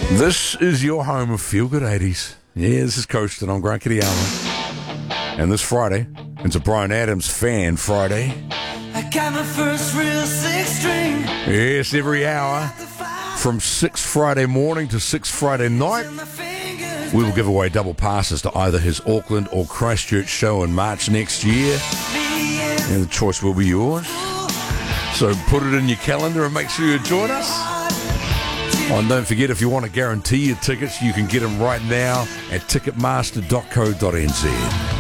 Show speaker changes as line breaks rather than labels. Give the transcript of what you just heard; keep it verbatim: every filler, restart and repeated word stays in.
This is your home of Feel Good eighties. Yeah, this is Coast and I'm Grant Kiriawa. And this Friday, it's a Bryan Adams Fan Friday.
I got my first real six string.
Yes, every hour from six Friday morning to six Friday night, we will give away double passes to either his Auckland or Christchurch show in March next year. And the choice will be yours. So put it in your calendar and make sure you join us. Oh, and don't forget, if you want to guarantee your tickets, you can get them right now at ticketmaster dot co dot n z.